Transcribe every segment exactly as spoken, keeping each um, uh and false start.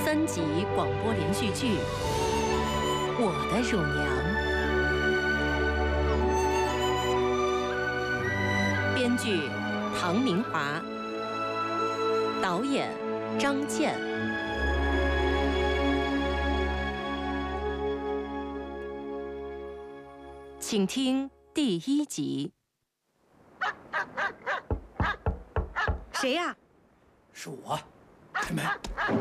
三集广播连续剧《我的乳娘》，编剧唐明华，导演张健。请听第一集。 谁呀？ 是我，开门。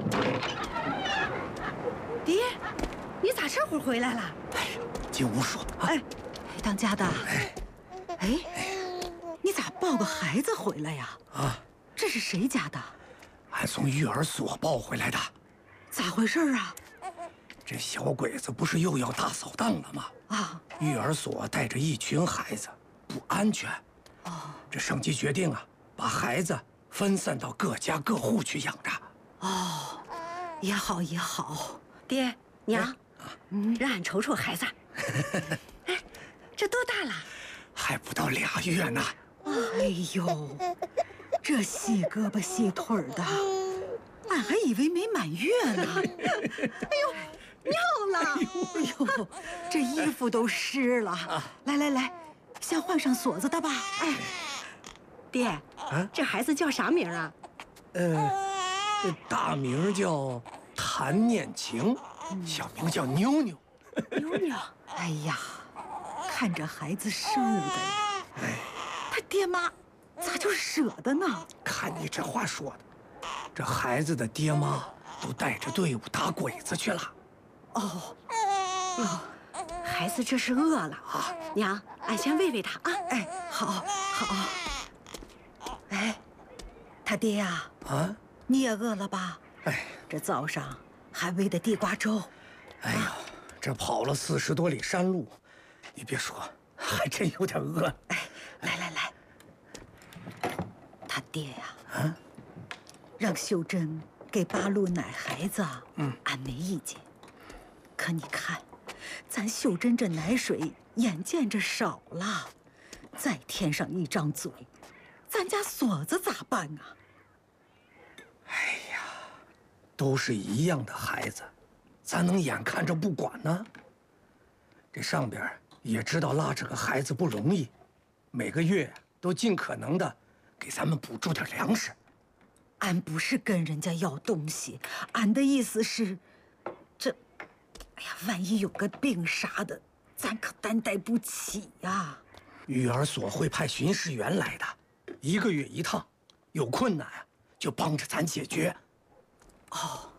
爹，你咋这会儿回来了？ 哎，进屋说。啊、 哎，当家的。 哎， 哎，你咋抱个孩子回来呀？ 啊， 这是谁家的？ 俺从育儿所抱回来的。 咋回事啊？ 这小鬼子不是又要大扫荡了吗？ 啊， 育儿所带着一群孩子，不安全。 哦， 这省级决定啊，把孩子分散到各家各户去养着。 哦，也好也好。爹娘，嗯，让俺瞅瞅孩子。哎，这多大了？ 还不到俩月呢。 哎呦，这细胳膊细腿的，俺还以为没满月呢。哎呦，尿了！哎呦，这衣服都湿了。来来来，先换上锁子的吧。哎，爹，啊，这孩子叫啥名啊？ 呃，这大名叫谭念晴，小名叫妞妞。 妞妞，哎呀，看着孩子瘦的呀， 哎， 他爹妈咋就舍得呢？ 看你这话说的，这孩子的爹妈都带着队伍打鬼子去了。 哦，哦，孩子这是饿了啊！娘，俺先喂喂他啊！哎，好，好。哎，他爹呀，啊，你也饿了吧？哎，这早上还喂的地瓜粥。 哎呀，这跑了四十多里山路，你别说，还真有点饿。 哎，来来来，他爹呀，啊，让秀珍给八路奶孩子，嗯，俺没意见。可你看，咱秀珍这奶水眼见着少了，再添上一张嘴，咱家锁子咋办啊？ 哎呀，都是一样的孩子，咱能眼看着不管呢？这上边也知道拉扯个孩子不容易，每个月都尽可能的给咱们补助点粮食。 俺不是跟人家要东西，俺的意思是，这，哎呀，万一有个病啥的，咱可担待不起呀。 育儿所会派巡视员来的，一个月一趟，有困难啊就帮着咱解决。 哦，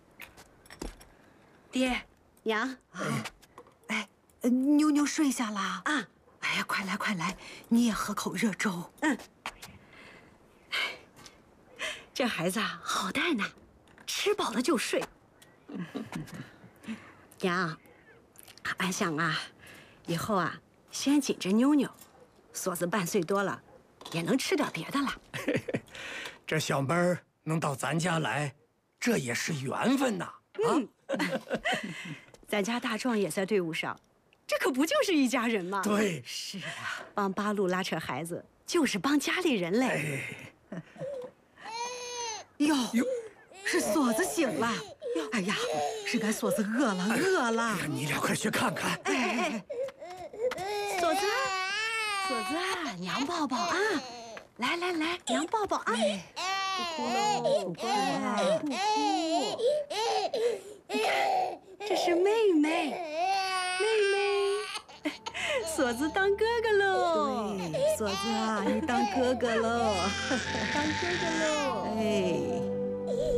爹娘，哎，哎，妞妞睡下了啊？哎呀，快来快来，你也喝口热粥。嗯。这孩子啊，好带呢，吃饱了就睡。娘，俺想啊，以后啊，先紧着妞妞，锁子半岁多了，也能吃点别的了。 这小妹儿能到咱家来，这也是缘分呐！啊， 嗯、咱家大壮也在队伍上，这可不就是一家人吗？ 对， 是啊，帮八路拉扯孩子，就是帮家里人嘞。哎哟，是锁子醒了！哎呀，是俺锁子饿了，饿了！ 哎、你俩快去看看！ 哎哎哎，锁子，锁子，娘抱抱啊！来来来，娘抱抱啊！不哭喽，乖，不哭。你看，这是妹妹，妹妹，锁子当哥哥喽！对，锁子啊，你当哥哥喽，当哥哥喽！哎。